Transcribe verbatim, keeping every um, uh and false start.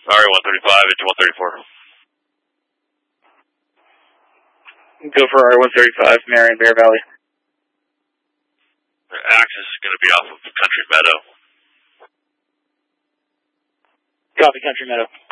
R one thirty-five into one thirty-four. Go for R one thirty-five, Marion Bear Valley. The axis is going to be off of Country Meadow. Copy, Country Meadow.